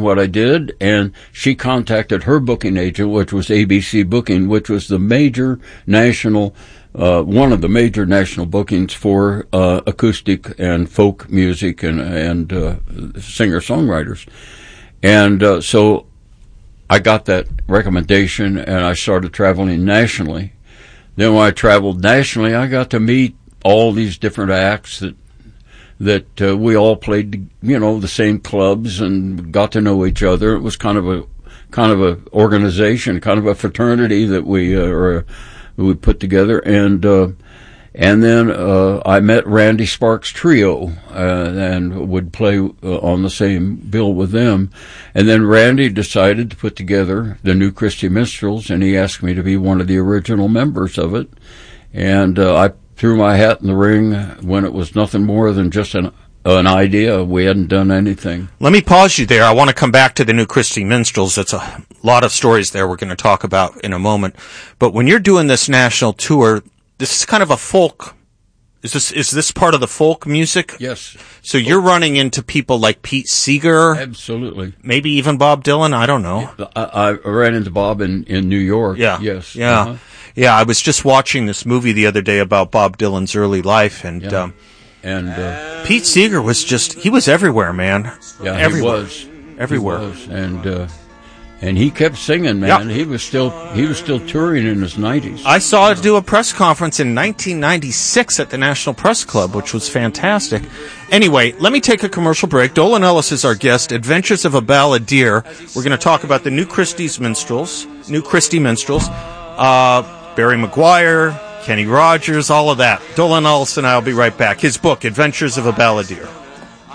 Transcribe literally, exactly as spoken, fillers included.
what I did, and she contacted her booking agent, which was A B C Booking, which was the major national, uh, one of the major national bookings for uh, acoustic and folk music and, and uh, singer-songwriters. And uh, so I got that recommendation, and I started traveling nationally. Then when I traveled nationally, I got to meet all these different acts that that uh, we all played, you know, the same clubs and got to know each other. It was kind of a kind of a organization, kind of a fraternity that we uh, or we put together. And uh, and then uh, I met Randy Sparks Trio uh, and would play uh, on the same bill with them. And then Randy decided to put together the New Christy Minstrels, and he asked me to be one of the original members of it. And uh, I threw my hat in the ring when it was nothing more than just an an idea. We hadn't done anything. Let me pause you there. I want to come back to the New Christy Minstrels. That's a lot of stories there we're going to talk about in a moment. But when you're doing this national tour, this is kind of a folk. Is this is this part of the folk music? Yes. So you're running into people like Pete Seeger? Absolutely. Maybe even Bob Dylan? I don't know. I, I ran into Bob in, in New York. Yeah. Yes. Yeah. Uh-huh. Yeah, I was just watching this movie the other day about Bob Dylan's early life, and Yeah. um, And uh, Pete Seeger was just, he was everywhere, man. yeah, everywhere. he was Everywhere. He was. And uh, and he kept singing, man. Yeah. He was still he was still touring in his nineties. I saw him do a press conference in nineteen ninety-six at the National Press Club, which was fantastic. Anyway, let me take a commercial break. Dolan Ellis is our guest, Adventures of a Balladeer. We're going to talk about the New Christy's Minstrels, New Christy Minstrels, uh, Barry McGuire, Kenny Rogers, all of that. Dolan Ellis and I will be right back. His book, Adventures of a Balladeer.